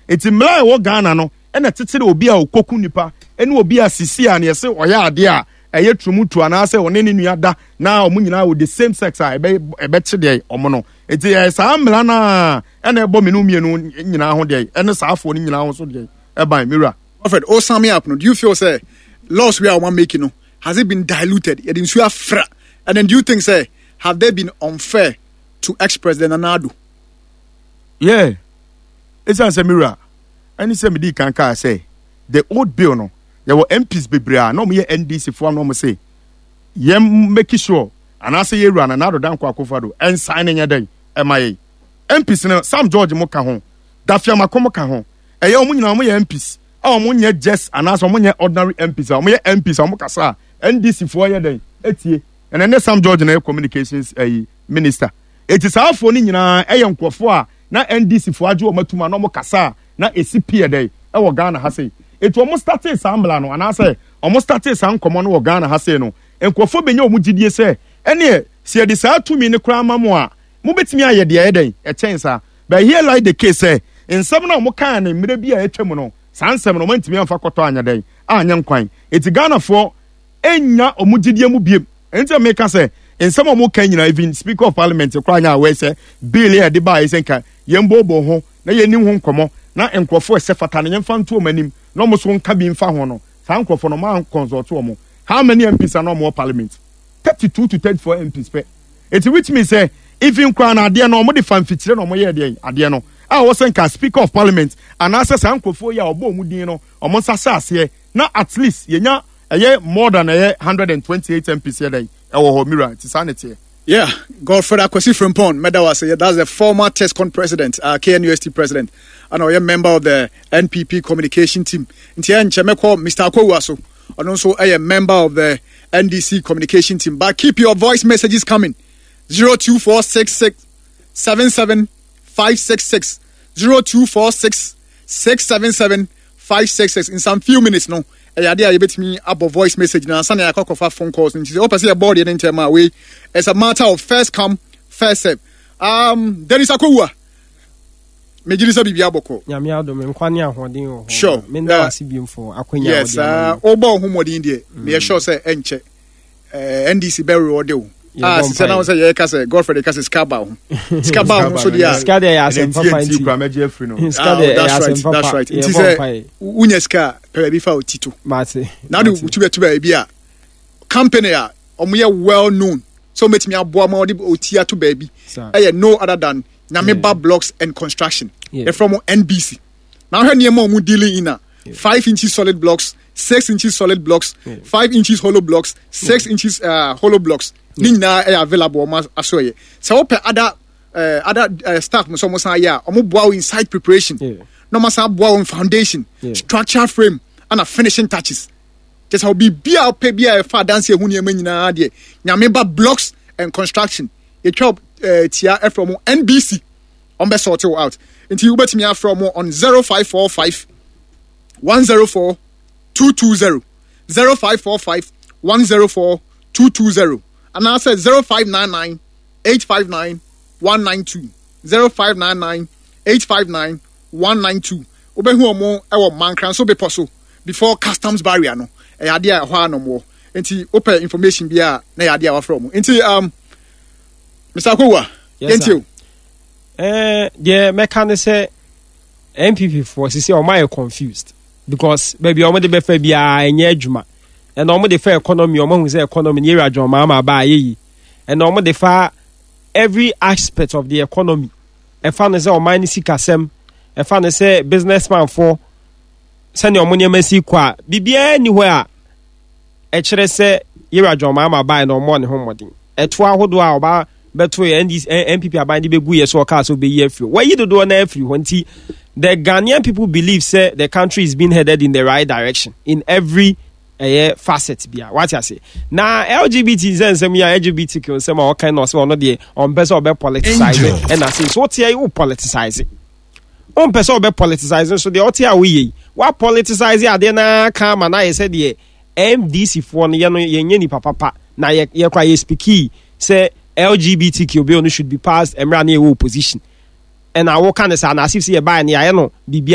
eti mla wo Ghana no na tete obi a okoku nipa ene obi a sisi a na yese oya ade a eye trumutu anase one ne nua da na omu nyina wo the same sex a ebe che de omo no eti saa mla na ene ebo menu mienu nyina ho de ene saafo ni nyina ho so de ban mira Alfred o sum me up no do you feel say laws we are one making no has it been diluted it is afra and then do you think say have they been unfair to ex-president Nana Addo? Yeah, it's answer mira any say me di kanka say the old bill no there were MPs bebrea no me NDC for no me say yem make sure and I say you run another dan kwa Akufo-Addo and sign nya den MIA MPs no Sam George mo ka ho Dafia Makomo ka ho eye omo nyina omo ye MPs omo nye just and as omo nye ordinary MPs omo ye MPs omo kasa NDC for ye den etie and then Sam George na communications minister it is our phone nyina eye nkofo a na NDC for adwo matuma no mo kasa na ECP dey e wo Ghana ha sei it almost started sambla no and I say almost started sam komo no wo Ghana ha sei no nkofo benya omu gidie se ene se de saa tumi ne kra ma mo a mo betimi aye de ayeden e chensa but here like the case say in some na mo kan ne mire bi a etwem no sansem no mantimi amfa kwoto anya den anya nkwan it Ghana for enya omu gidie mu biem enti make say in some mo kan nyina even speaker of parliament kra nya we say bill here de ba isen ka yembobo ho na yenim ho nkomo na enkrofo esefata na yemfa nto manim no mo so nka bi mfa ho no sa enkrofo no ma consult wo how many MPs are no more parliament 32 to 34 MPs pe it which means say even kwa na ade no mo de fan fitire no mo ye de ade no a wo senka speaker of parliament and access enkrofo ya obo mu din no omo sasa ase na at least yenya more than 128 MPs here dey e wo ho mira ti sanity. Yeah, Godfrey Akwasi Frimpong, Medawase, that's the former TESCON president, KNUST president, and a member of the NPP communication team. Ntian Chemeko, Mr. Akwaso, and also a member of the NDC communication team. But keep your voice messages coming. 02466 77 566 02466 677 566. In some few minutes, no. You bet me up a voice message now. Sunday I call for phone calls and she said, "Opposite your body in my way." It's a matter of first come, first serve. Dennis Akua. Mejilisa Bibiaboko. Yamiado, Mkwanya Hodin. Sure. Yes, Obo Humodi India. Me sure say Enche. NDC Berry Odo. Since I was a Yaka, Godfrey Cass Scabao. Scabao, so yeah. Scade as a papa. That's right. It is a Unyeska, Perifa Tito. Now, to be a company, well known. So, make me a boamodi Otia to baby. I no other than Nameba Blocks and Construction. From NBC. Now, her name is dealing in 5 inches solid blocks, 6 inches solid blocks, 5 inches hollow blocks, 6 inches hollow blocks. Nina available asoye. So open other staff so mo san ya omo boa inside preparation. No ma san boa on foundation, structure frame and a finishing touches. Just how be bia pay bia fa dance hu ne nyina de. Nyameba Blocks and Construction. E job tia from NBC. On be sort out. Until you betimi from on 0545 104 220 0545 104 220. And I said 0599 859 192 0599 859 192. Obehu omo ewo mankran so be possible before customs barrier no. E ade a ho no mo. Enti open information bia na ya ade a wa from. Enti Mr. Akua, yes, you. The mechanic say MPP for say o my confused because baby omo de be fa bia enye adwuma. And almost the fair economy, or who say economy near a John Mama by and almost the far every aspect of the economy. A fan is all mine sikasem, a fan is a businessman for send your money messy qua be anywhere. Actually say you're a John Mama by no money home. At 12 do our better and these MPP are buying the big years or cars will be here for. Why you do an every when the Ghanaian people believe say the country is being headed in the right direction in every facet bia what I say na LGBT zen me LGBTQ some all kind of so no dey on person be politicize and I say so what you politicize on person be politicize so the what we politicize ade na ka ma na ye say the MDC for no ye ni papa na ye kwa ye speak say LGBTQ bill should be passed emra na opposition and I work can say na as if say buy na ye no